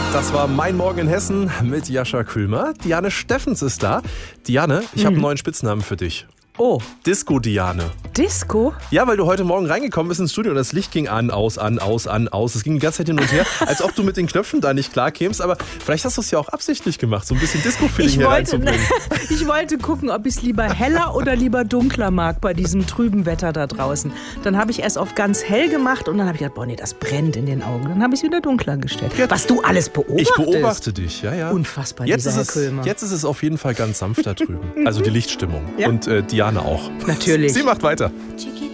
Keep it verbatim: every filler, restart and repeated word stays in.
Das war Mein Morgen in Hessen mit Jascha Kühlmer. Diane Steffens ist da. Diane, ich habe einen neuen Spitznamen für dich. Oh. Disco Diane. Disco? Ja, weil du heute Morgen reingekommen bist ins Studio und das Licht ging an, aus, an, aus, an, aus. Es ging die ganze Zeit hin und her, als ob du mit den Knöpfen da nicht klar kämst. Aber vielleicht hast du es ja auch absichtlich gemacht, so ein bisschen Disco-Feeling hier reinzubringen. Ich wollte gucken, ob ich es lieber heller oder lieber dunkler mag bei diesem trüben Wetter da draußen. Dann habe ich erst auf ganz hell gemacht und dann habe ich gedacht, boah nee, das brennt in den Augen. Dann habe ich es wieder dunkler gestellt. Jetzt, Was du alles beobachtest. Ich beobachte dich, ja, ja. Unfassbar, jetzt dieser ist Herr es, Kühlmer. Jetzt ist es auf jeden Fall ganz sanft da drüben. Also die Lichtstimmung. Ja. Und äh, Diane auch. Natürlich. Sie macht weiter. Chiquita.